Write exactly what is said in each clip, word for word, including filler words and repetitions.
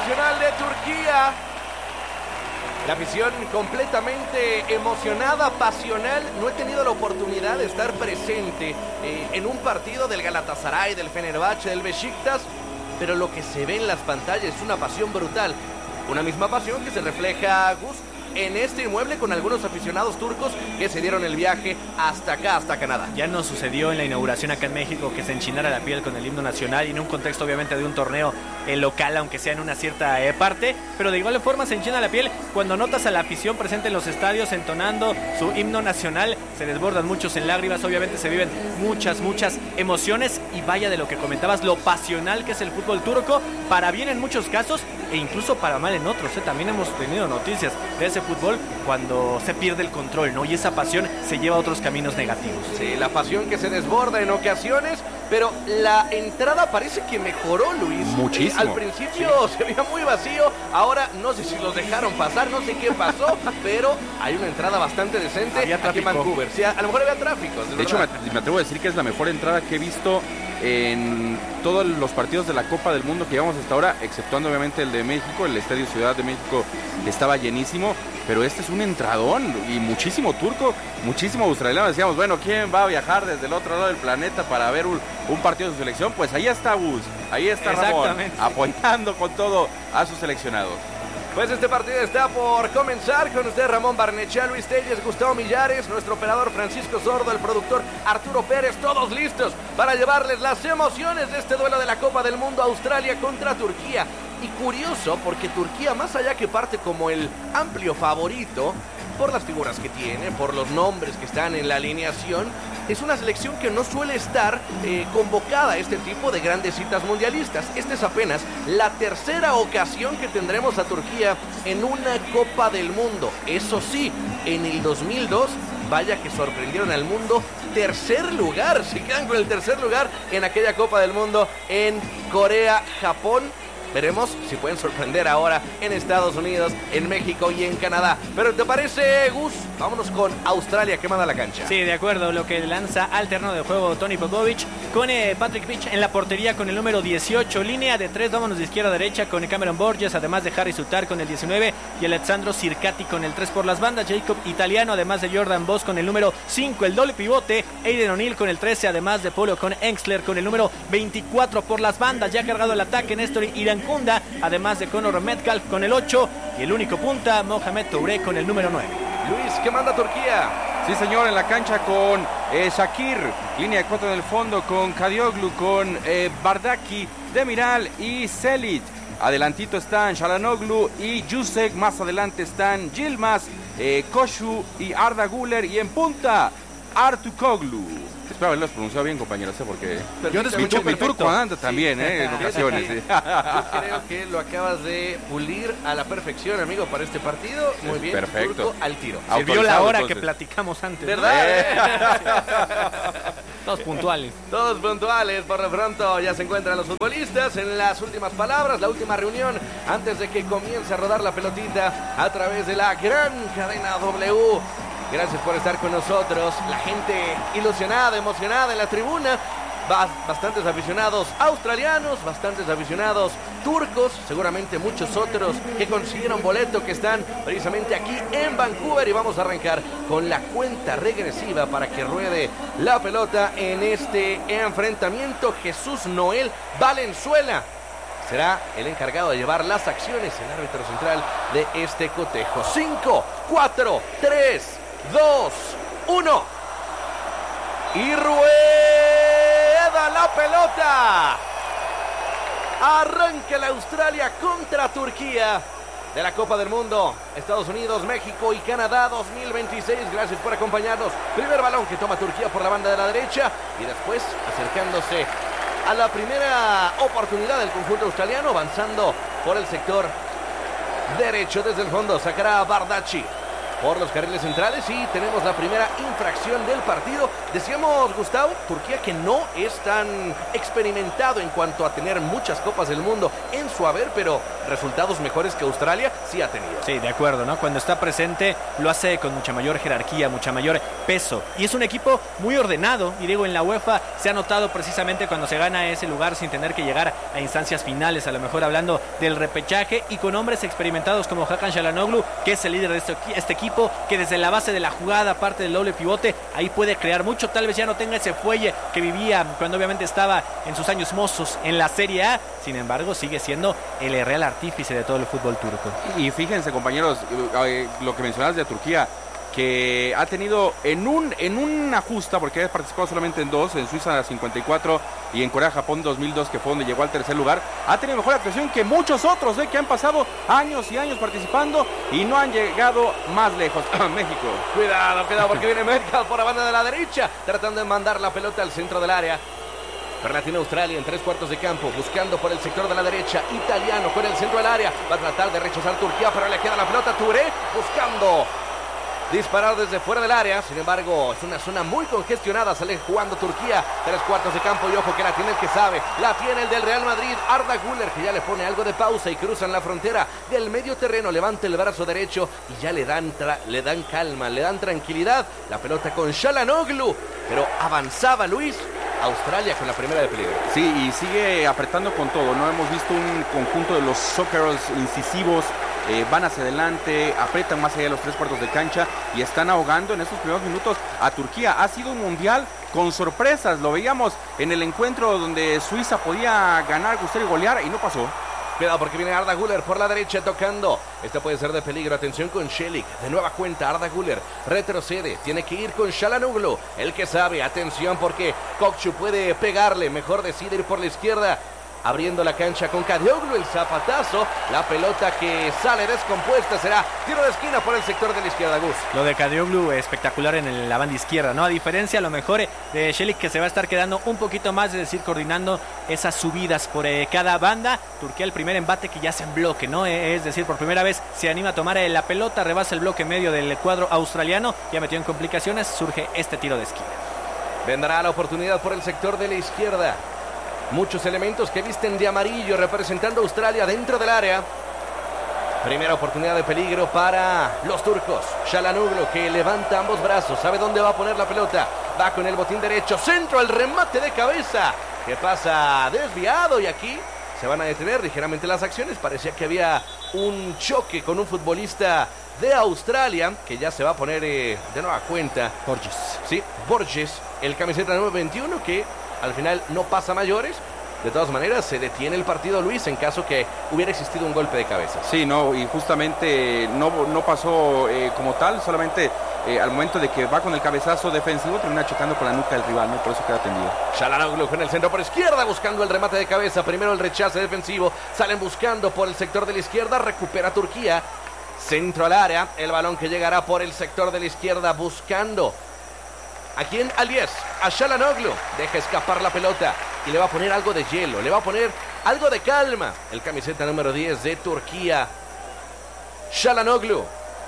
nacional de Turquía. La afición completamente emocionada, pasional. No he tenido la oportunidad de estar presente eh, en un partido del Galatasaray, del Fenerbahce, del Beşiktaş, pero lo que se ve en las pantallas es una pasión brutal. Una misma pasión que se refleja, Gus, en este inmueble con algunos aficionados turcos que se dieron el viaje hasta acá, hasta Canadá. Ya nos sucedió en la inauguración acá en México que se enchinara la piel con el himno nacional y en un contexto obviamente de un torneo eh, local, aunque sea en una cierta eh, parte, pero de igual forma se enchina la piel cuando notas a la afición presente en los estadios entonando su himno nacional. Se desbordan muchos en lágrimas, obviamente se viven muchas, muchas emociones y vaya de lo que comentabas, lo pasional que es el fútbol turco, para bien en muchos casos e incluso para mal en otros, ¿eh? También hemos tenido noticias de ese fútbol cuando se pierde el control, ¿no? Y esa pasión se lleva a otros caminos negativos. Sí, la pasión que se desborda en ocasiones, pero la entrada parece que mejoró, Luis. Muchísimo. Eh, al principio sí. Se veía muy vacío, ahora no sé si los dejaron pasar, no sé qué pasó, pero hay una entrada bastante decente aquí en Vancouver. Sí, a, a lo mejor había tráfico. De, de hecho, me, me atrevo a decir que es la mejor entrada que he visto en todos los partidos de la Copa del Mundo que llevamos hasta ahora, exceptuando obviamente el de México, el Estadio Ciudad de México estaba llenísimo, pero este es un entradón y muchísimo turco, muchísimo australiano. Decíamos, bueno, ¿quién va a viajar desde el otro lado del planeta para ver un, un partido de su selección? Pues ahí está Gus, ahí está Ramón, apoyando con todo a sus seleccionados. Pues este partido está por comenzar. Con usted Ramón Barnechea, Luis Telles, Gustavo Millares, nuestro operador Francisco Sordo, el productor Arturo Pérez, todos listos para llevarles las emociones de este duelo de la Copa del Mundo, Australia contra Turquía. Y curioso porque Turquía, más allá que parte como el amplio favorito por las figuras que tiene, por los nombres que están en la alineación, es una selección que no suele estar eh, convocada a este tipo de grandes citas mundialistas. Esta es apenas la tercera ocasión que tendremos a Turquía en una Copa del Mundo. Eso sí, en el dos mil dos, vaya que sorprendieron al mundo. Tercer lugar, se quedan con el tercer lugar en aquella Copa del Mundo en Corea, Japón. Veremos si pueden sorprender ahora en Estados Unidos, en México y en Canadá. Pero ¿te parece, Gus? Vámonos con Australia, que manda la cancha. Sí, de acuerdo, lo que lanza al terreno de juego Tony Popovic con eh, Patrick Pitch en la portería con el número dieciocho. Línea de tres, vámonos de izquierda a derecha con Cameron Borges, además de Harry Sutar con el diecinueve y Alessandro Circati con el tres por las bandas. Jacob Italiano, además de Jordan Boss con el número cinco, el doble pivote. Aiden O'Neill con el trece, además de Polo con Engstler con el número veinticuatro por las bandas. Ya cargado el ataque, Néstor Irán Kunda, además de Conor Metcalf con el ocho y el único punta, Mohamed Touré con el número nueve. Luis, ¿qué manda Turquía? Sí, señor, en la cancha con eh, Shakir, línea de cuatro en el fondo con Kadioglu, con eh, Bardaki, Demiral y Selit. Adelantito están Shalanoglu y Jusek, más adelante están Yilmaz, eh, Koshu y Arda Güler, y en punta Artukoglu. Espero haberlos pronunciado bien, compañeros, ¿eh? Porque yo mi, tu, mi turco anda también, sí. ¿eh? En ocasiones. Sí. Yo creo que lo acabas de pulir a la perfección, amigo, para este partido. Muy bien, perfecto. Turco al tiro. Sirvió la hora entonces que platicamos antes, ¿verdad? ¿no? Todos puntuales. Todos puntuales. Por lo pronto ya se encuentran los futbolistas en las últimas palabras, la última reunión antes de que comience a rodar la pelotita a través de la gran cadena W. Gracias por estar con nosotros. La gente ilusionada, emocionada en la tribuna. Bastantes aficionados australianos, bastantes aficionados turcos, seguramente muchos otros que consiguieron boleto que están precisamente aquí en Vancouver. Y vamos a arrancar con la cuenta regresiva para que ruede la pelota en este enfrentamiento. Jesús Noel Valenzuela será el encargado de llevar las acciones, el árbitro central de este cotejo. cinco, cuatro, tres, dos, uno. Y rueda la pelota. Arranca la Australia contra Turquía de la Copa del Mundo. Estados Unidos, México y Canadá dos mil veintiséis. Gracias por acompañarnos. Primer balón que toma Turquía por la banda de la derecha y después acercándose a la primera oportunidad del conjunto australiano, avanzando por el sector derecho desde el fondo. Sacará a Bardacci. por los carriles centrales y tenemos la primera infracción del partido. Decíamos, Gustavo, Turquía que no es tan experimentado en cuanto a tener muchas copas del mundo en su haber, pero resultados mejores que Australia sí ha tenido. Sí, de acuerdo, ¿no? Cuando está presente lo hace con mucha mayor jerarquía, mucha mayor peso. Y es un equipo muy ordenado, y digo, en la UEFA se ha notado precisamente cuando se gana ese lugar sin tener que llegar a instancias finales, a lo mejor hablando del repechaje, y con hombres experimentados como Hakan Çalhanoğlu, que es el líder de este, este equipo, que desde la base de la jugada, parte del doble pivote, ahí puede crear mucho. Tal vez ya no tenga ese fuelle que vivía cuando obviamente estaba en sus años mozos en la Serie A. Sin embargo, sigue siendo el real artífice de todo el fútbol turco. Y fíjense, compañeros, lo que mencionabas de Turquía, que ha tenido en un en una justa, porque ha participado solamente en dos, en Suiza cincuenta y cuatro y en Corea-Japón dos mil dos, que fue donde llegó al tercer lugar, ha tenido mejor actuación que muchos otros, ¿eh? que han pasado años y años participando y no han llegado más lejos. México. Cuidado, cuidado, porque viene Metcalf por la banda de la derecha, tratando de mandar la pelota al centro del área. Pero tiene Australia en tres cuartos de campo, buscando por el sector de la derecha. Italiano con el centro del área, va a tratar de rechazar Turquía, pero le queda la pelota a Touré, buscando disparar desde fuera del área. Sin embargo, es una zona muy congestionada. Sale jugando Turquía, tres cuartos de campo, y ojo que la tiene el que sabe, la tiene el del Real Madrid, Arda Güler, que ya le pone algo de pausa y cruzan la frontera del medio terreno. Levanta el brazo derecho y ya le dan, tra- le dan calma, le dan tranquilidad. La pelota con Çalhanoğlu, pero avanzaba Luis, Australia con la primera de peligro. Sí, y sigue apretando con todo, ¿no? Hemos visto un conjunto de los Socceroos incisivos, eh, van hacia adelante, apretan más allá de los tres cuartos de cancha y están ahogando en estos primeros minutos a Turquía. Ha sido un mundial con sorpresas, lo veíamos en el encuentro donde Suiza podía ganar, gustar y golear, y no pasó. Cuidado porque viene Arda Güler por la derecha tocando. Este puede ser de peligro. Atención con Çelik. De nueva cuenta Arda Güler retrocede. Tiene que ir con Çalhanoğlu. El que sabe. Atención porque Kokçu puede pegarle. Mejor decide ir por la izquierda. Abriendo la cancha con Kadioglu, el zapatazo, la pelota que sale descompuesta, será tiro de esquina por el sector de la izquierda, Gus. Lo de Kadioglu espectacular en el, la banda izquierda, ¿no? A diferencia a lo mejor de Çelik, que se va a estar quedando un poquito más, es decir, coordinando esas subidas por eh, cada banda. Turquía el primer embate que ya se en bloque, ¿no? Eh, es decir, por primera vez se anima a tomar eh, la pelota, rebasa el bloque medio del cuadro australiano, ya metió en complicaciones, surge este tiro de esquina. Vendrá la oportunidad por el sector de la izquierda. Muchos elementos que visten de amarillo representando a Australia dentro del área. Primera oportunidad de peligro para los turcos. Çalhanoğlu que levanta ambos brazos, sabe dónde va a poner la pelota. Va con el botín derecho, centro, el remate de cabeza que pasa desviado, y aquí se van a detener ligeramente las acciones. Parecía que había un choque con un futbolista de Australia que ya se va a poner eh, de nueva cuenta. Borges. Sí, Borges, el camiseta número veintiuno, que al final no pasa mayores. De todas maneras, se detiene el partido, Luis, en caso que hubiera existido un golpe de cabeza. Sí, no, y justamente no, no pasó eh, como tal, solamente eh, al momento de que va con el cabezazo defensivo, termina chocando con la nuca del rival, ¿no? Por eso queda tendido. Çalhanoğlu en el centro por izquierda, buscando el remate de cabeza. Primero el rechace defensivo, salen buscando por el sector de la izquierda, recupera Turquía. Centro al área, el balón que llegará por el sector de la izquierda, buscando ¿a quién? Al diez, a Çalhanoğlu. Deja escapar la pelota y le va a poner algo de hielo, le va a poner algo de calma. El camiseta número diez de Turquía, Çalhanoğlu.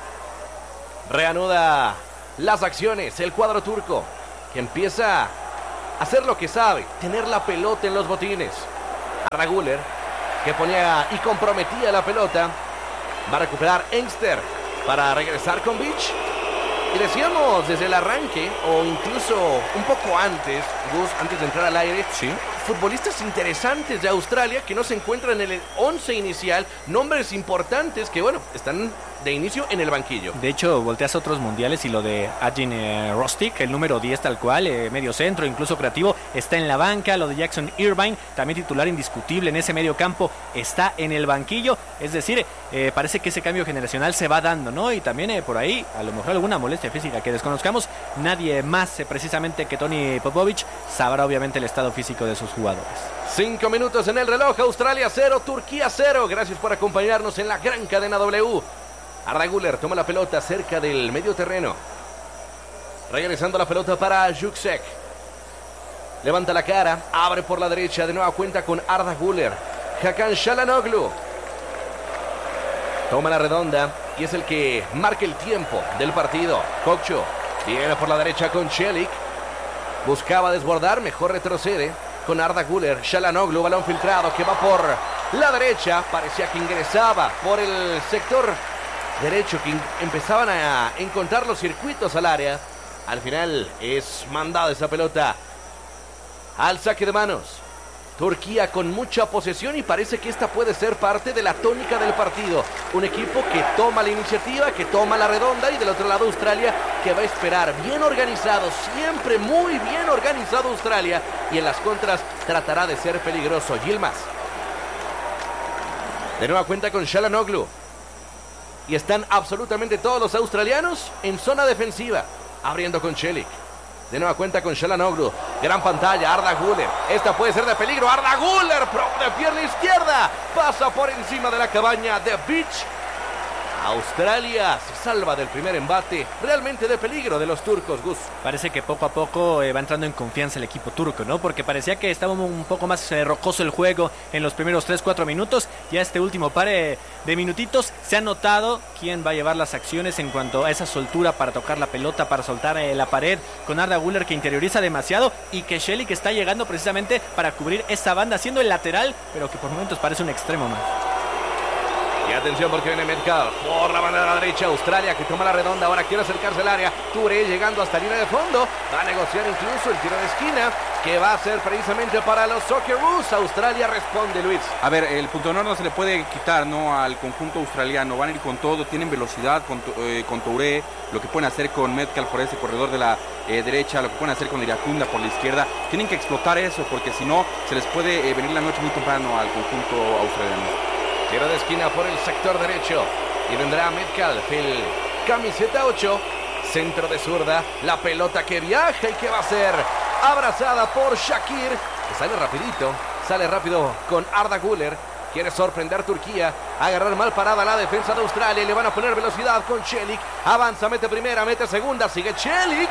Reanuda las acciones el cuadro turco, que empieza a hacer lo que sabe, tener la pelota en los botines. Arda Güler, que ponía y comprometía la pelota. Va a recuperar Engster para regresar con Beach. Y decíamos desde el arranque, o incluso un poco antes, Gus, antes de entrar al aire, ¿sí?, futbolistas interesantes de Australia que no se encuentran en el once inicial, nombres importantes que, bueno, están de inicio en el banquillo. De hecho, volteas a otros mundiales y lo de Ajin eh, Rostic, el número diez tal cual, eh, medio centro, incluso creativo, está en la banca. Lo de Jackson Irvine, también titular indiscutible en ese medio campo, está en el banquillo. Es decir, eh, parece que ese cambio generacional se va dando, ¿no? Y también eh, por ahí, a lo mejor alguna molestia física que desconozcamos. Nadie más eh, precisamente que Toni Popovic sabrá obviamente el estado físico de sus jugadores. Cinco minutos en el reloj, Australia cero, Turquía cero. Gracias por acompañarnos en la gran cadena W. Arda Güler toma la pelota cerca del medio terreno. Regresando la pelota para Juksek. Levanta la cara, abre por la derecha, de nueva cuenta con Arda Güler. Hakan Çalhanoğlu toma la redonda y es el que marca el tiempo del partido. Kokchu viene por la derecha con Celik. Buscaba desbordar, mejor retrocede con Arda Güler. Çalhanoğlu, balón filtrado que va por la derecha. Parecía que ingresaba por el sector derecho, que empezaban a encontrar los circuitos al área. Al final es mandada esa pelota al saque de manos. Turquía con mucha posesión y parece que esta puede ser parte de la tónica del partido. Un equipo que toma la iniciativa, que toma la redonda, y del otro lado Australia que va a esperar. Bien organizado, siempre muy bien organizado Australia, y en las contras tratará de ser peligroso. Yilmaz de nueva cuenta con Çalhanoğlu y están absolutamente todos los australianos en zona defensiva, abriendo con Celik. De nueva cuenta con Çalhanoğlu. Gran pantalla, Arda Güler. Esta puede ser de peligro. Arda Güler, pro de pierna izquierda. Pasa por encima de la cabaña de Beach. Australia se salva del primer embate realmente de peligro de los turcos, Gus. Parece que poco a poco eh, va entrando en confianza el equipo turco, ¿no? Porque parecía que estaba un poco más eh, rocoso el juego en los primeros tres cuatro minutos. Ya este último par eh, de minutitos se ha notado quién va a llevar las acciones en cuanto a esa soltura para tocar la pelota, para soltar eh, la pared, con Arda Güler que interioriza demasiado y que Celik está llegando precisamente para cubrir esa banda, siendo el lateral, pero que por momentos parece un extremo más. Y atención porque viene Metcalf por la banda de la derecha. Australia que toma la redonda, ahora quiere acercarse al área. Touré llegando hasta línea de fondo. Va a negociar incluso el tiro de esquina, que va a ser precisamente para los Socceroos. Australia responde, Luis. A ver, el punto de honor no se le puede quitar, ¿no?, al conjunto australiano. Van a ir con todo, tienen velocidad con, eh, con Touré, lo que pueden hacer con Metcalf por ese corredor de la eh, derecha, lo que pueden hacer con Iracunda por la izquierda. Tienen que explotar eso, porque si no, se les puede eh, venir la noche muy temprano al conjunto australiano. Tiro de esquina por el sector derecho y vendrá Metcalf, el camiseta ocho, centro de zurda, la pelota que viaja y que va a ser abrazada por Shakir, que sale rapidito, sale rápido con Arda Güler. Quiere sorprender Turquía, agarrar mal parada la defensa de Australia y le van a poner velocidad con Celik. Avanza, mete primera, mete segunda, sigue Celik.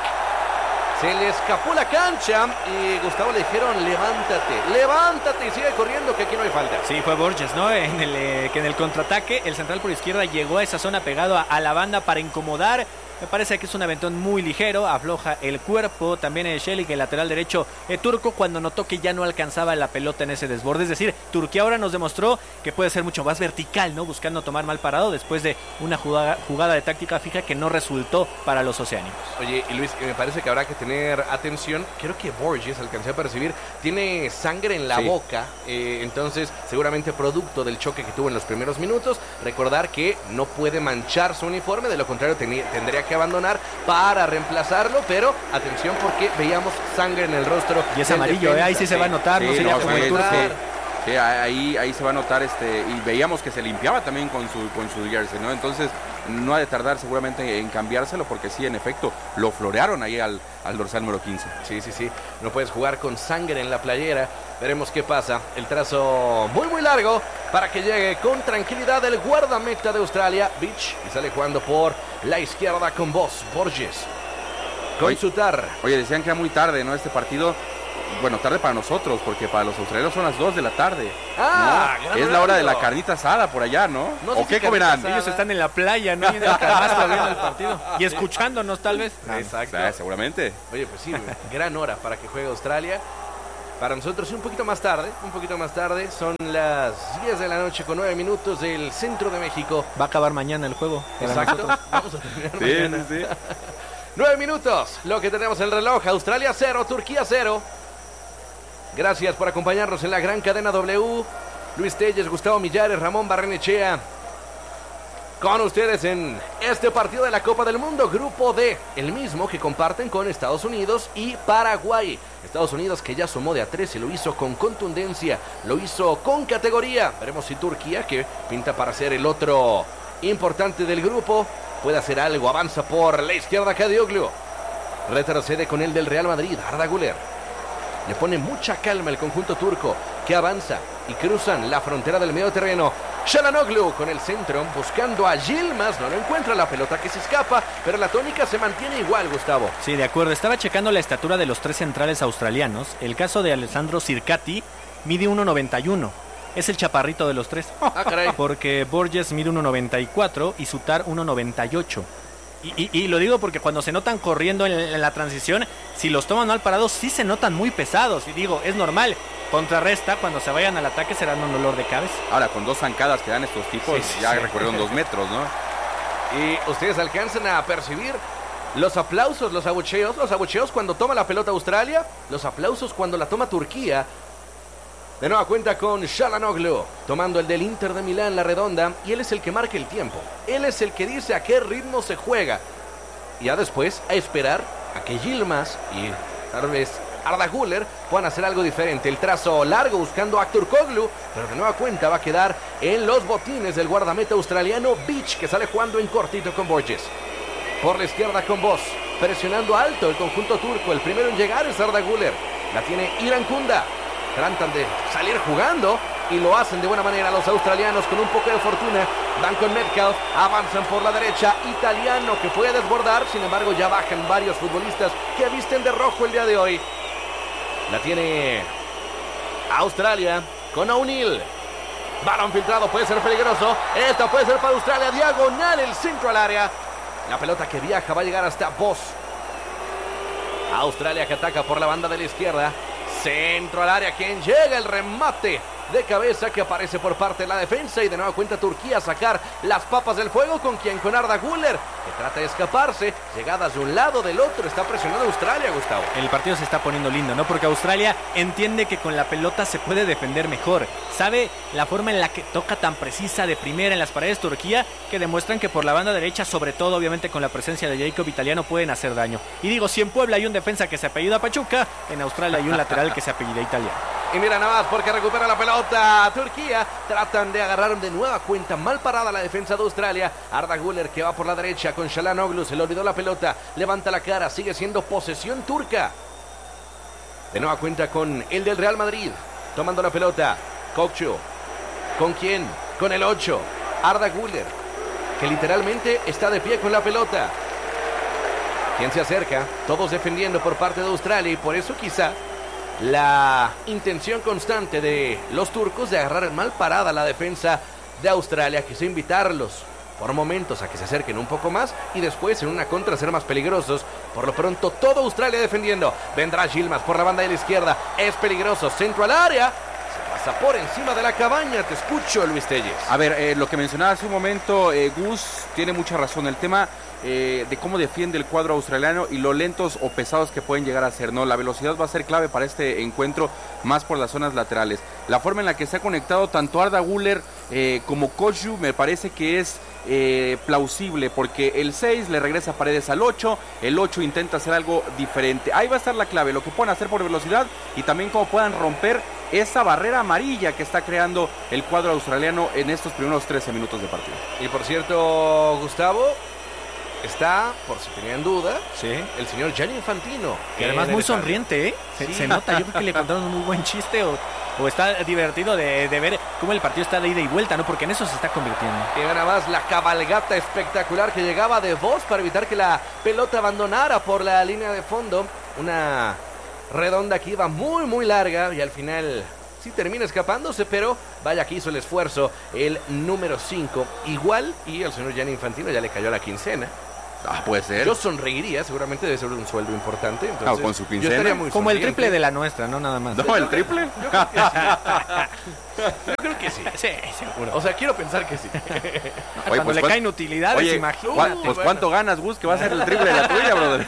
Se le escapó la cancha y Gustavo le dijeron levántate, levántate y sigue corriendo, que aquí no hay falta. Sí, fue Borges, ¿no? En el, eh, que en el contraataque el central por izquierda llegó a esa zona pegado a, a la banda para incomodar. Me parece que es un aventón muy ligero, afloja el cuerpo. También el Celik, el lateral derecho eh, turco, cuando notó que ya no alcanzaba la pelota en ese desborde. Es decir, Turquía ahora nos demostró que puede ser mucho más vertical, ¿no? Buscando tomar mal parado después de una jugada, jugada de táctica fija que no resultó para los oceánicos. Oye, y Luis, me parece que habrá que tener atención. Creo que Borges, alcancé a percibir, tiene sangre en la sí. boca. Eh, entonces, seguramente producto del choque que tuvo en los primeros minutos. Recordar que no puede manchar su uniforme, de lo contrario tenía, tendría que que abandonar para reemplazarlo, pero atención porque veíamos sangre en el rostro. Y es amarillo, eh, ahí sí, sí se va a notar, sí, no sería no, como el turco. Sí, ahí, ahí se va a notar, este, y veíamos que se limpiaba también con su, con su jersey, ¿no? Entonces no ha de tardar seguramente en cambiárselo, porque sí, en efecto, lo florearon ahí al, al dorsal número quince. Sí, sí, sí, no puedes jugar con sangre en la playera. Veremos qué pasa. El trazo muy muy largo para que llegue con tranquilidad el guardameta de Australia, Beach, y sale jugando por la izquierda con Boss, Borges. Con oye, Sutar. Oye, decían que era muy tarde, ¿no? Este partido. Bueno, tarde para nosotros, porque para los australianos son las dos de la tarde. Ah, ¿no? Es la hora de la carnita asada por allá, ¿no? no ¿O qué comerán? Ellos están en la playa, ¿no? Y en el Carrasco viendo el partido. Y escuchándonos, tal vez. Ah, exacto. O sea, seguramente. Oye, pues sí, gran hora para que juegue Australia. Para nosotros sí, un poquito más tarde, un poquito más tarde. Son las diez de la noche con nueve minutos del centro de México. Va a acabar mañana el juego. Exacto. Vamos a terminar sí, mañana. Sí, sí. Nueve minutos, lo que tenemos en el reloj. Australia cero, Turquía cero. Gracias por acompañarnos en la gran cadena W. Luis Telles, Gustavo Millares, Ramón Barrenechea. Con ustedes en este partido de la Copa del Mundo, Grupo D, el mismo que comparten con Estados Unidos y Paraguay. Estados Unidos que ya sumó de a tres y lo hizo con contundencia, lo hizo con categoría. Veremos si Turquía, que pinta para ser el otro importante del grupo, puede hacer algo. Avanza por la izquierda Kadioglu. Retrocede con el del Real Madrid, Arda Güler. Le pone mucha calma el conjunto turco, que avanza y cruzan la frontera del medio terreno. Çalhanoğlu con el centro, buscando a Yilmaz, no lo encuentra, la pelota que se escapa, pero la tónica se mantiene igual, Gustavo. Sí, de acuerdo, estaba checando la estatura de los tres centrales australianos. El caso de Alessandro Sirkati mide uno noventa y uno, es el chaparrito de los tres. Ah, caray. Porque Borges mide uno noventa y cuatro y Sutar uno noventa y ocho. Y, y, y lo digo porque cuando se notan corriendo en, en la transición, si los toman mal parados, sí se notan muy pesados. Y digo, es normal. Contrarresta, cuando se vayan al ataque serán un dolor de cabeza. Ahora, con dos zancadas que dan estos tipos, sí, sí, ya sí. recorrieron dos metros, ¿no? Y ustedes alcanzan a percibir los aplausos, los abucheos, los abucheos cuando toma la pelota Australia, los aplausos cuando la toma Turquía. De nueva cuenta con Çalhanoğlu, tomando el del Inter de Milán, la redonda, y él es el que marca el tiempo. Él es el que dice a qué ritmo se juega. Y ya después a esperar a que Yilmaz y tal vez Arda Güler puedan hacer algo diferente. El trazo largo buscando a Aktürkoğlu, pero de nueva cuenta va a quedar en los botines del guardameta australiano Beach, que sale jugando en cortito con Borges. Por la izquierda con Bosz, presionando alto el conjunto turco. El primero en llegar es Arda Güler. La tiene İlhan Kunda. Tratan de salir jugando y lo hacen de buena manera los australianos con un poco de fortuna. Van con Metcalf, avanzan por la derecha. Italiano que puede desbordar, sin embargo ya bajan varios futbolistas que visten de rojo el día de hoy. La tiene Australia con O'Neill. Balón filtrado, puede ser peligroso. Esta puede ser para Australia, diagonal el centro al área. La pelota que viaja va a llegar hasta Bosz. Australia que ataca por la banda de la izquierda. Centro al área, quien llega el remate de cabeza que aparece por parte de la defensa y de nueva cuenta Turquía a sacar las papas del fuego con quien con Arda Güler que trata de escaparse, llegadas de un lado del otro, está presionando a Australia, Gustavo. El partido se está poniendo lindo, ¿no? Porque Australia entiende que con la pelota se puede defender mejor, sabe la forma en la que toca tan precisa de primera en las paredes Turquía, que demuestran que por la banda derecha, sobre todo obviamente con la presencia de Jacob Italiano, pueden hacer daño. Y digo, si en Puebla hay un defensa que se apellida Pachuca, en Australia hay un lateral que se apellida Italiano. Y mira nada más porque recupera la pelota Turquía. Tratan de agarrar de nueva cuenta. Mal parada la defensa de Australia. Arda Güler que va por la derecha con Çalhanoğlu. Se le olvidó la pelota. Levanta la cara. Sigue siendo posesión turca. De nueva cuenta con el del Real Madrid. Tomando la pelota. Kokcu. ¿Con quién? Con el ocho. Arda Güler. Que literalmente está de pie con la pelota. ¿Quién se acerca? Todos defendiendo por parte de Australia. Y por eso quizá la intención constante de los turcos de agarrar mal parada la defensa de Australia, quiso invitarlos por momentos a que se acerquen un poco más y después en una contra ser más peligrosos. Por lo pronto todo Australia defendiendo. Vendrá Yilmaz por la banda de la izquierda. Es peligroso. Centro al área. Se pasa por encima de la cabaña. Te escucho, Luis Telles. A ver, eh, lo que mencionaba hace un momento, eh, Gus tiene mucha razón. El tema Eh, de cómo defiende el cuadro australiano y lo lentos o pesados que pueden llegar a ser, ¿no? La velocidad va a ser clave para este encuentro, más por las zonas laterales. La forma en la que se ha conectado tanto Arda Güler eh, como Kokcu me parece que es eh, plausible, porque el seis le regresa paredes al ocho, el ocho intenta hacer algo diferente. Ahí va a estar la clave, lo que puedan hacer por velocidad y también cómo puedan romper esa barrera amarilla que está creando el cuadro australiano en estos primeros trece minutos de partido. Y por cierto, Gustavo, está, por si tenían duda, sí, el señor Gianni Infantino. Que además muy sonriente, ¿eh? Se, sí. se nota, yo creo que le contaron un muy buen chiste o, o está divertido de, de ver cómo el partido está de ida y vuelta, ¿no? Porque en eso se está convirtiendo. Y nada más la cabalgata espectacular que llegaba de Bosz para evitar que la pelota abandonara por la línea de fondo. Una redonda que iba muy, muy larga y al final sí termina escapándose, pero vaya que hizo el esfuerzo el número cinco. Igual, y el señor Gianni Infantino ya le cayó la quincena. Ah, puede ser. Yo sonreiría, seguramente debe ser un sueldo importante. Entonces, ah, con su quincena. Yo estaría muy como el triple de la nuestra, no nada más. No, el triple. Yo creo que sí. Yo creo que sí. Sí, seguro. O sea, quiero pensar que sí. Oye, cuando pues, le caen utilidades, oye, imagínate. Pues bueno. ¿Cuánto ganas, Gus? Que va a ser el triple de la tuya, brother.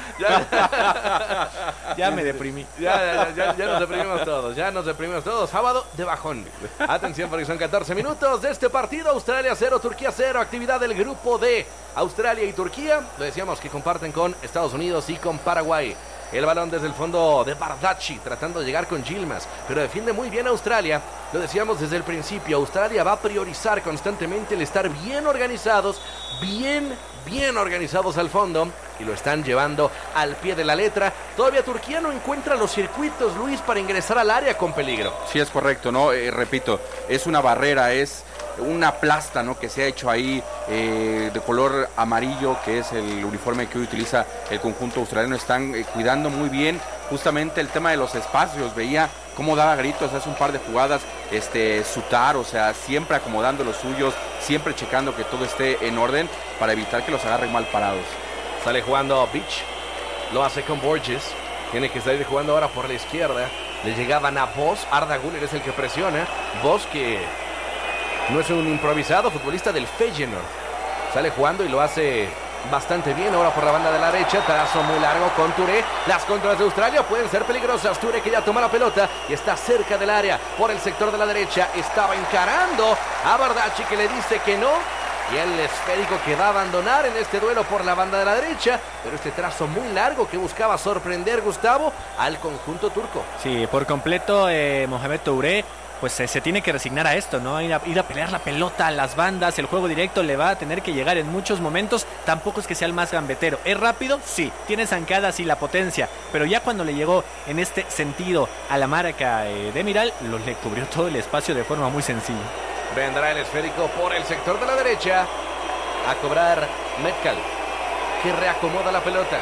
Ya, ya me deprimí. Ya, ya, ya, ya nos deprimimos todos. Ya nos deprimimos todos. Sábado de bajón. Atención porque son catorce minutos de este partido. Australia cero, Turquía cero. Actividad del grupo D. Australia y Turquía. Lo decíamos que comparten con Estados Unidos y con Paraguay. El balón desde el fondo de Bardacci, tratando de llegar con Yilmaz, pero defiende muy bien a Australia. Lo decíamos desde el principio, Australia va a priorizar constantemente el estar bien organizados, bien, bien organizados al fondo, y lo están llevando al pie de la letra. Todavía Turquía no encuentra los circuitos, Luis, para ingresar al área con peligro. Sí, es correcto, ¿no? Eh, repito, es una barrera, es una plasta, ¿no?, que se ha hecho ahí eh, de color amarillo, que es el uniforme que hoy utiliza el conjunto australiano. Están eh, cuidando muy bien justamente el tema de los espacios, veía cómo daba gritos hace un par de jugadas, este, Sutar, o sea, siempre acomodando los suyos, siempre checando que todo esté en orden para evitar que los agarren mal parados. Sale jugando Beach, lo hace con Borges, tiene que salir jugando ahora por la izquierda, le llegaban a Voss, Arda Güler es el que presiona, Voss que no es un improvisado, futbolista del Feyenoord, sale jugando y lo hace bastante bien ahora por la banda de la derecha, trazo muy largo con Touré, las contras de Australia pueden ser peligrosas, Touré que ya toma la pelota y está cerca del área, por el sector de la derecha, estaba encarando a Bardacci que le dice que no, y el esférico que va a abandonar en este duelo por la banda de la derecha, pero este trazo muy largo que buscaba sorprender, Gustavo, al conjunto turco. Sí, por completo eh, Mohamed Touré pues eh, se tiene que resignar a esto, ¿no? Ir a, ir a pelear la pelota a las bandas, el juego directo le va a tener que llegar en muchos momentos, tampoco es que sea el más gambetero, ¿es rápido? Sí, tiene zancadas y la potencia, pero ya cuando le llegó en este sentido a la marca eh, de Miral, lo, le cubrió todo el espacio de forma muy sencilla. Vendrá el esférico por el sector de la derecha a cobrar Metcalf, que reacomoda la pelota.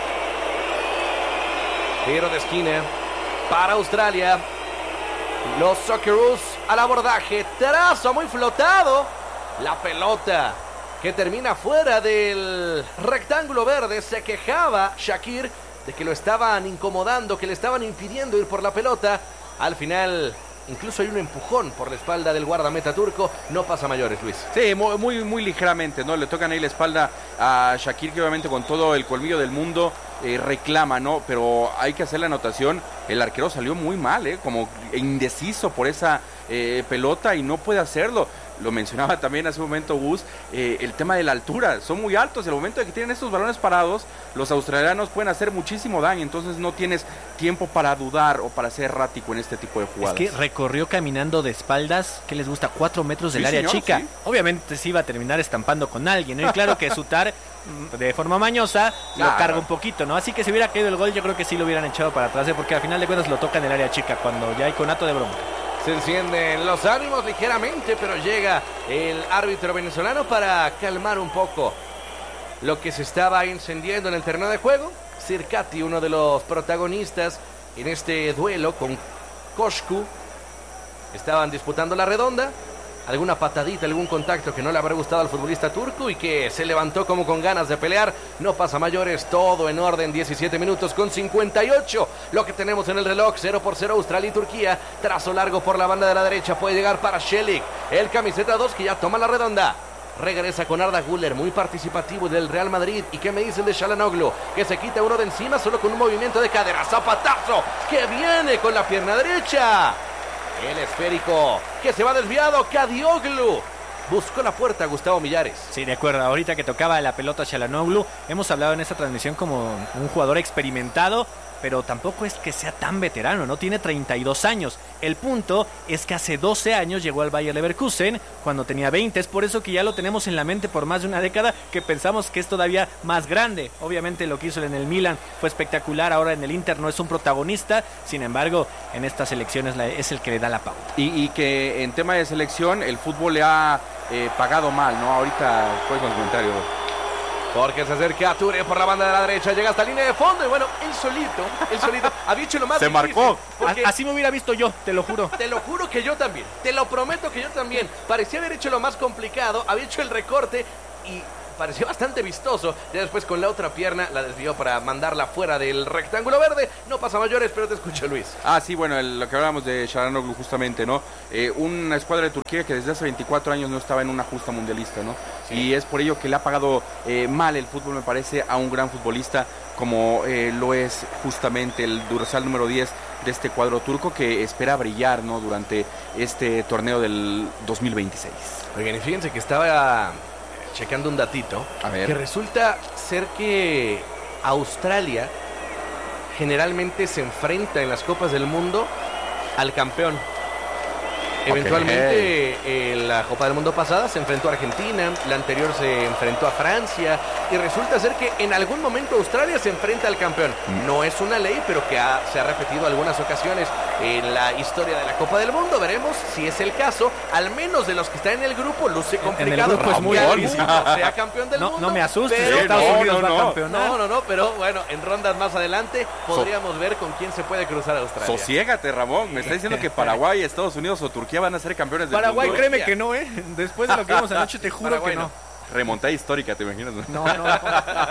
Tiro de esquina para Australia. Los Socceroos al abordaje, trazo muy flotado, la pelota que termina fuera del rectángulo verde. Se quejaba Shakir de que lo estaban incomodando, que le estaban impidiendo ir por la pelota. Al final incluso hay un empujón por la espalda del guardameta turco, no pasa mayores, Luis. Sí, muy, muy, muy ligeramente, ¿no? Le tocan ahí la espalda a Shakir, que obviamente con todo el colmillo del mundo eh, reclama, ¿no? Pero hay que hacer la anotación, el arquero salió muy mal, ¿eh? Como indeciso por esa eh, pelota y no puede hacerlo. Lo mencionaba también hace un momento Gus, eh, el tema de la altura, son muy altos, el momento de que tienen estos balones parados, los australianos pueden hacer muchísimo daño, entonces no tienes tiempo para dudar o para ser errático en este tipo de jugadas. Es que recorrió caminando de espaldas, ¿qué les gusta? Cuatro metros del sí, área señor, chica, sí. Obviamente se iba a terminar estampando con alguien, ¿no? Y claro que Sutar de forma mañosa claro. Lo carga un poquito, ¿no? Así que si hubiera caído el gol, yo creo que sí lo hubieran echado para atrás, ¿eh? Porque al final de cuentas lo toca en el área chica, cuando ya hay conato de bronca. Se encienden los ánimos ligeramente, pero llega el árbitro venezolano para calmar un poco lo que se estaba incendiando en el terreno de juego. Circati, uno de los protagonistas en este duelo con Koshku, estaban disputando la redonda. Alguna patadita, algún contacto que no le habrá gustado al futbolista turco y que se levantó como con ganas de pelear. No pasa mayores, todo en orden, diecisiete minutos con cincuenta y ocho. Lo que tenemos en el reloj, cero por cero Australia y Turquía. Trazo largo por la banda de la derecha, puede llegar para Shelik, el camiseta dos que ya toma la redonda. Regresa con Arda Güler, muy participativo del Real Madrid. ¿Y qué me dicen de Çalhanoğlu? Que se quita uno de encima solo con un movimiento de cadera. Zapatazo, que viene con la pierna derecha. El esférico que se va desviado, Kadioglu buscó la puerta, Gustavo Millares. Sí, de acuerdo, ahorita que tocaba la pelota Çalhanoğlu, hemos hablado en esta transmisión como un jugador experimentado, pero tampoco es que sea tan veterano, ¿no? Tiene treinta y dos años. El punto es que hace doce años llegó al Bayer Leverkusen cuando tenía veinte. Es por eso que ya lo tenemos en la mente por más de una década, que pensamos que es todavía más grande. Obviamente lo que hizo en el Milan fue espectacular, ahora en el Inter no es un protagonista, sin embargo, en estas elecciones es el que le da la pauta. Y, y que en tema de selección, el fútbol le ha eh, pagado mal, ¿no? Ahorita fue con comentario. Porque se acerca a Touré por la banda de la derecha, llega hasta la línea de fondo y bueno, él solito, él solito, había hecho lo más se difícil. marcó. Así me hubiera visto yo, te lo juro. Te lo juro que yo también, te lo prometo que yo también. Parecía haber hecho lo más complicado, había hecho el recorte y pareció bastante vistoso. Ya después con la otra pierna la desvió para mandarla fuera del rectángulo verde. No pasa mayores, pero te escucho, Luis. Ah, sí, bueno, el, lo que hablábamos de Çalhanoğlu justamente, ¿no? Eh, una escuadra de Turquía que desde hace veinticuatro años no estaba en una justa mundialista, ¿no? Sí. Y es por ello que le ha pagado eh, mal el fútbol, me parece, a un gran futbolista como eh, lo es justamente el dorsal número diez de este cuadro turco, que espera brillar, ¿no? Durante este torneo del dos mil veintiséis. Oigan, y fíjense que estaba checando un datito, a ver. Que resulta ser que Australia generalmente se enfrenta en las Copas del Mundo al campeón. Eventualmente okay. En la Copa del Mundo pasada se enfrentó a Argentina, la anterior se enfrentó a Francia y resulta ser que en algún momento Australia se enfrenta al campeón. Mm. No es una ley, pero que ha, se ha repetido algunas ocasiones. en la historia de la Copa del Mundo. Veremos si es el caso. Al menos de los que están en el grupo, luce complicado. En el grupo es muy difícil. Sea campeón del no, mundo. No me asustes, pero, Estados no, Unidos no, va no. a campeonar. No, no, no, pero bueno, en rondas más adelante podríamos so, ver con quién se puede cruzar a Australia. Sosiégate, Ramón. Me está diciendo que Paraguay, Estados Unidos o Turquía van a ser campeones del Paraguay, mundo. créeme que no, ¿eh? Después de lo que vimos anoche, te juro Paraguay que no. no. Remontada histórica, ¿te imaginas? No, no, no.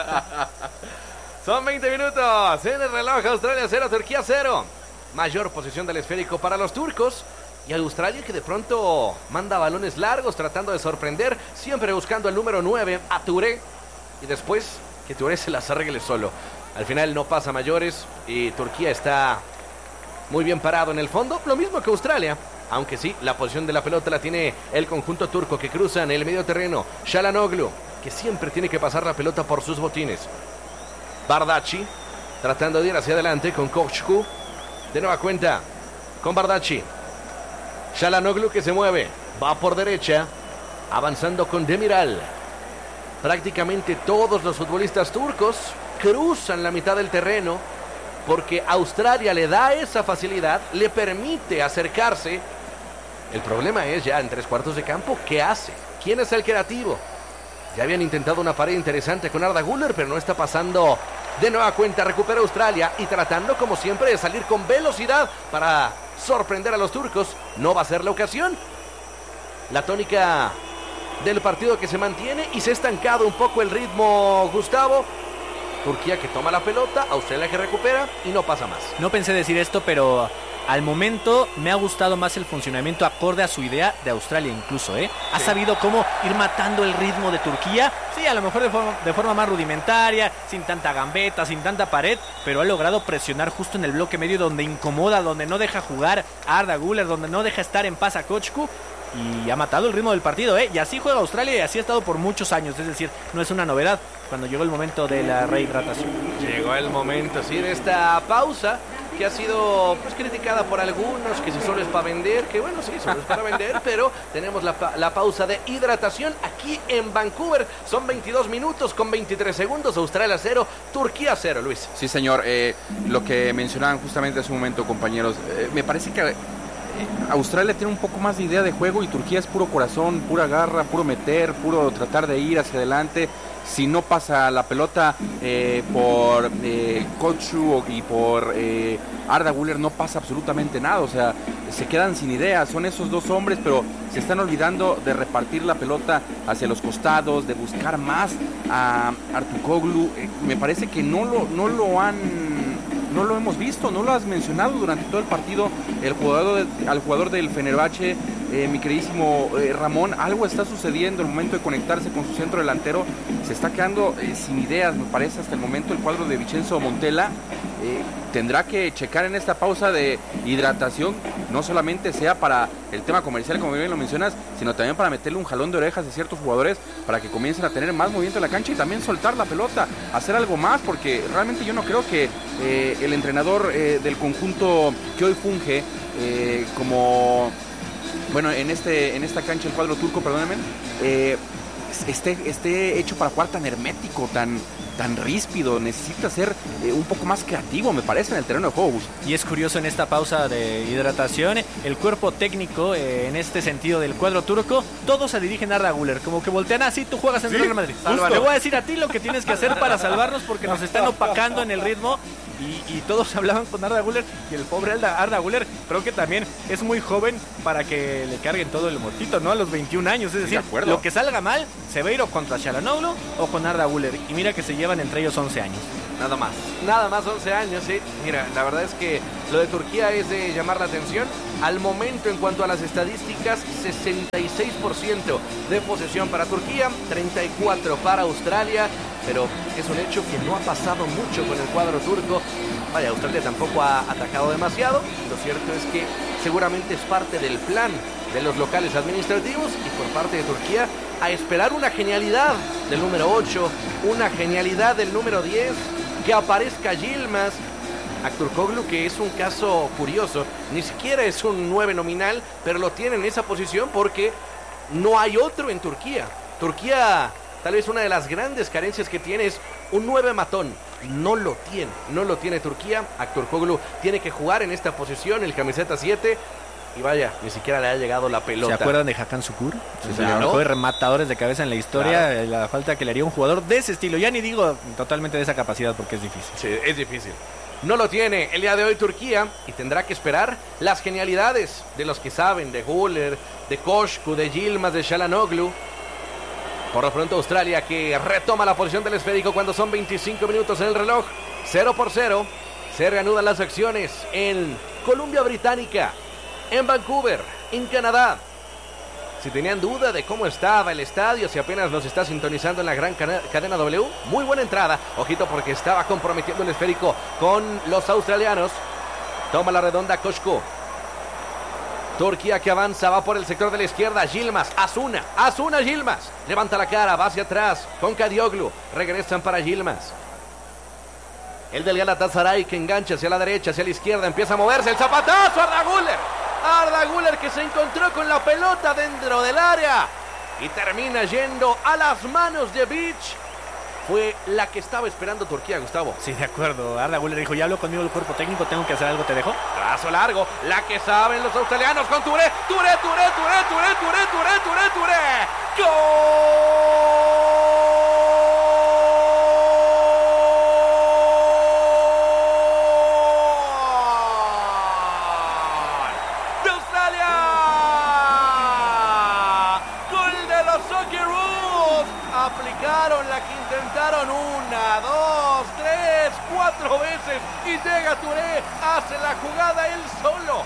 Son veinte minutos en el reloj. Australia cero, Turquía cero. Mayor posesión del esférico para los turcos. Y Australia que de pronto manda balones largos tratando de sorprender, siempre buscando el número nueve, a Touré. Y después que Touré se las arregle solo. Al final no pasa mayores y Turquía está muy bien parado en el fondo. Lo mismo que Australia. Aunque sí, la posición de la pelota la tiene el conjunto turco que cruza en el medio terreno. Çalhanoğlu, que siempre tiene que pasar la pelota por sus botines. Bardacci, tratando de ir hacia adelante con Kochku. De nueva cuenta, con Bardacci. Çalhanoğlu que se mueve, va por derecha, avanzando con Demiral. Prácticamente todos los futbolistas turcos cruzan la mitad del terreno porque Australia le da esa facilidad, le permite acercarse. El problema es ya en tres cuartos de campo, ¿qué hace? ¿Quién es el creativo? Ya habían intentado una pared interesante con Arda Güler, pero no está pasando. De nueva cuenta recupera Australia y tratando como siempre de salir con velocidad para sorprender a los turcos. No va a ser la ocasión. La tónica del partido que se mantiene y se ha estancado un poco el ritmo, Gustavo. Turquía que toma la pelota, Australia que recupera y no pasa más. No pensé decir esto, pero al momento me ha gustado más el funcionamiento acorde a su idea de Australia incluso, ¿eh? Ha sí. sabido cómo ir matando el ritmo de Turquía. Sí, a lo mejor de forma, de forma más rudimentaria, sin tanta gambeta, sin tanta pared, pero ha logrado presionar justo en el bloque medio donde incomoda, donde no deja jugar a Arda Güler, donde no deja estar en paz a Kochku. Y ha matado el ritmo del partido, ¿eh? Y así juega Australia y así ha estado por muchos años. Es decir, no es una novedad cuando llegó el momento de la rehidratación. Llegó el momento, sí, de esta pausa que ha sido pues criticada por algunos, que si solo es para vender, que bueno, sí, solo es para vender, pero tenemos la, la pausa de hidratación aquí en Vancouver. Son veintidós minutos con veintitrés segundos, Australia cero, Turquía cero, Luis. Sí, señor, eh, lo que mencionaban justamente hace un momento, compañeros, eh, me parece que Australia tiene un poco más de idea de juego y Turquía es puro corazón, pura garra, puro meter, puro tratar de ir hacia adelante. Si no pasa la pelota eh, por eh, Kochku y por eh, Arda Güler, no pasa absolutamente nada. O sea, se quedan sin ideas. Son esos dos hombres, pero se están olvidando de repartir la pelota hacia los costados, de buscar más a Artuğoglu. Eh, me parece que no lo, no lo han... No lo hemos visto, no lo has mencionado durante todo el partido. El jugador de, al jugador del Fenerbahce, eh, mi queridísimo eh, Ramón, algo está sucediendo en el momento de conectarse con su centro delantero. Se está quedando eh, sin ideas, me parece, hasta el momento el cuadro de Vincenzo Montella. Eh, tendrá que checar en esta pausa de hidratación, no solamente sea para el tema comercial, como bien lo mencionas, sino también para meterle un jalón de orejas a ciertos jugadores para que comiencen a tener más movimiento en la cancha y también soltar la pelota, hacer algo más, porque realmente yo no creo que eh, el entrenador eh, del conjunto que hoy funge eh, como, bueno, en este en esta cancha el cuadro turco, perdónenme, eh, esté, esté hecho para jugar tan hermético, tan... tan ríspido, necesita ser eh, un poco más creativo, me parece, en el terreno de juego. Y es curioso en esta pausa de hidratación, el cuerpo técnico, eh, en este sentido del cuadro turco, todos se dirigen a Arda Güler, como que voltean así, tú juegas en ¿Sí? Real Madrid. Justo. Te voy a decir a ti lo que tienes que hacer para salvarnos porque nos están opacando en el ritmo. Y, y todos hablaban con Arda Güler y el pobre Arda, Arda Güler creo que también es muy joven para que le carguen todo el mortito, ¿no? A los veintiún años, es decir, sí, lo que salga mal se va a ir o contra Çalhanoğlu o con Arda Güler. Y mira que se llevan entre ellos once años. Nada más, nada más once años, sí. Mira, la verdad es que lo de Turquía es de llamar la atención. Al momento, en cuanto a las estadísticas, sesenta y seis por ciento de posesión para Turquía, treinta y cuatro por ciento para Australia. Pero es un hecho que no ha pasado mucho con el cuadro turco. Vaya, Australia tampoco ha atacado demasiado. Lo cierto es que seguramente es parte del plan de los locales administrativos y por parte de Turquía a esperar una genialidad del número ocho, una genialidad del número diez, que aparezca Yilmaz. Artuğoglu, que es un caso curioso, ni siquiera es un nueve nominal, pero lo tiene en esa posición porque no hay otro en Turquía. Turquía tal vez una de las grandes carencias que tiene es un nueve matón. No lo tiene, no lo tiene Turquía. Aktürkoğlu tiene que jugar en esta posición, el camiseta siete. Y vaya, ni siquiera le ha llegado la pelota. ¿Se acuerdan de Hakan Şükür? Sí, de claro. los mejores rematadores de cabeza en la historia. Claro. La falta que le haría un jugador de ese estilo. Ya ni digo totalmente de esa capacidad porque es difícil. Sí, es difícil. No lo tiene el día de hoy Turquía y tendrá que esperar las genialidades de los que saben, de Güler, de Koşku, de Yilmaz, de Çalhanoğlu. Por lo pronto Australia que retoma la posición del esférico cuando son veinticinco minutos en el reloj. cero por cero. Se reanudan las acciones en Columbia Británica, en Vancouver, en Canadá. Si tenían duda de cómo estaba el estadio, si apenas nos está sintonizando en la gran cadena W, muy buena entrada. Ojito porque estaba comprometiendo el esférico con los australianos. Toma la redonda Koşku. Turquía que avanza, va por el sector de la izquierda. Yilmaz, Asuna, Asuna Yilmaz. Levanta la cara, va hacia atrás con Kadioglu. Regresan para Yilmaz. El del Galatasaray que engancha hacia la derecha, hacia la izquierda. Empieza a moverse el zapatazo. Arda Güler. Arda Güler que se encontró con la pelota dentro del área. Y termina yendo a las manos de Beach. Fue la que estaba esperando Turquía, Gustavo. Sí, de acuerdo. Arda Güler dijo, ya habló conmigo el cuerpo técnico, tengo que hacer algo, te dejo. Trazo largo, la que saben los australianos con Touré. Touré, Touré, Touré, Touré, Touré, Touré, Touré, Touré. ¡Gol! ¡De Australia! ¡Gol de los Socceroos! Aplicaron la que intentaron una, dos, tres, cuatro veces y llega Touré, hace la jugada él solo,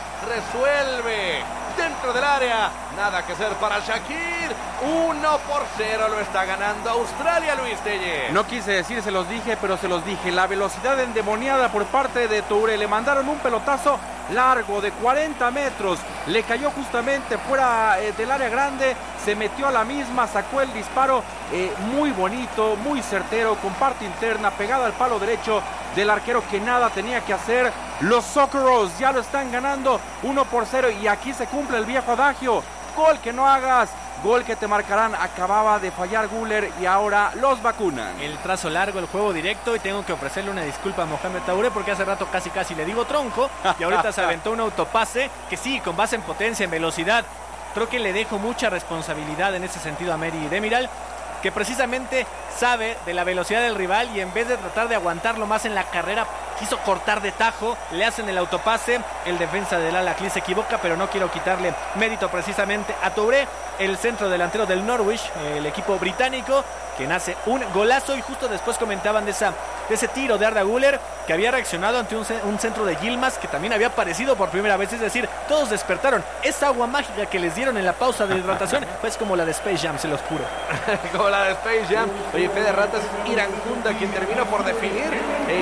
resuelve dentro del área, nada que hacer para Shakir, uno por cero lo está ganando Australia, Luis Tellez. No quise decir, se los dije, pero se los dije, la velocidad endemoniada por parte de Touré, le mandaron un pelotazo largo de cuarenta metros, le cayó justamente fuera eh, del área grande, se metió a la misma, sacó el disparo eh, muy bonito, muy certero, con parte interna, pegada al palo derecho del arquero que nada tenía que hacer. Los Socceroos ya lo están ganando uno por cero y aquí se cumple el viejo adagio, gol que no hagas, gol que te marcarán. Acababa de fallar Güler y ahora los vacunan. El trazo largo, el juego directo y tengo que ofrecerle una disculpa a Mohamed Touré porque hace rato casi casi le digo tronco y ahorita se aventó un autopase que sí, con base en potencia, en velocidad. Creo que le dejo mucha responsabilidad en ese sentido a Mary Demiral, que precisamente sabe de la velocidad del rival y en vez de tratar de aguantarlo más en la carrera, quiso cortar de tajo, le hacen el autopase, el defensa del Al-Ahly se equivoca, pero no quiero quitarle mérito precisamente a Touré, el centro delantero del Norwich, el equipo británico, que nace un golazo y justo después comentaban de, esa, de ese tiro de Arda Güler, que había reaccionado ante un, un centro de Yilmaz, que también había aparecido por primera vez, es decir, todos despertaron. Esa agua mágica que les dieron en la pausa de hidratación, pues como la de Space Jam, se los juro. Como la de Space Jam. Oye, Fede Ratas, Irankunda quien terminó por definir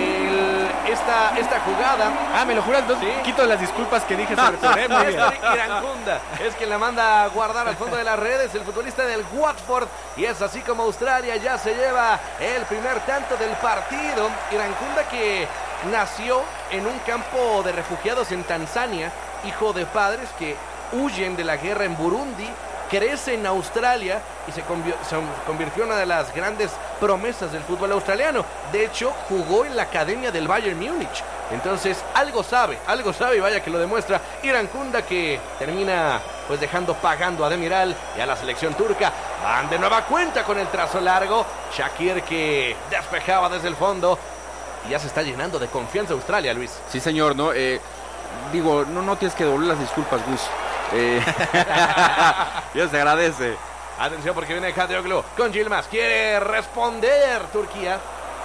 el, esta, esta jugada. Ah, ¿me lo juras? ¿Sí? Quito las disculpas que dije sobre Touré. Muy bien. Irankunda es quien la manda a guardar al fondo de las redes, el futbolista del Watford, y es así como Australia ya se lleva el primer tanto del partido. Irankunda que nació en un campo de refugiados en Tanzania, hijo de padres que huyen de la guerra en Burundi, crece en Australia y se, convi- se convirtió en una de las grandes promesas del fútbol australiano. De hecho, jugó en la academia del Bayern Múnich. Entonces, algo sabe, algo sabe y vaya que lo demuestra Irankunda, que termina pues dejando pagando a Demiral y a la selección turca. Van de nueva cuenta con el trazo largo. Shakir que despejaba desde el fondo y ya se está llenando de confianza Australia, Luis. Sí, señor, ¿no? Eh, digo, no, no tienes que doblar las disculpas, Gus. Eh, ya se agradece. Atención porque viene Kadioglu con Yilmaz. Quiere responder Turquía.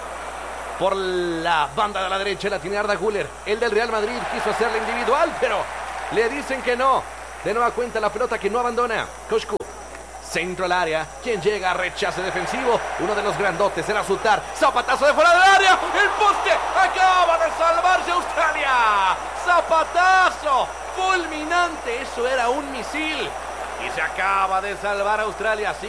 Por la banda de la derecha la tiene Arda Güler. El del Real Madrid quiso hacerla individual, pero le dicen que no. De nueva cuenta la pelota que no abandona. Koşku. Centro al área. Quien llega, rechace defensivo. Uno de los grandotes era Sutar. Zapatazo de fuera del área. El poste. Acaba de salvarse Australia. Zapatazo fulminante. Eso era un misil. Y se acaba de salvar Australia. Sigue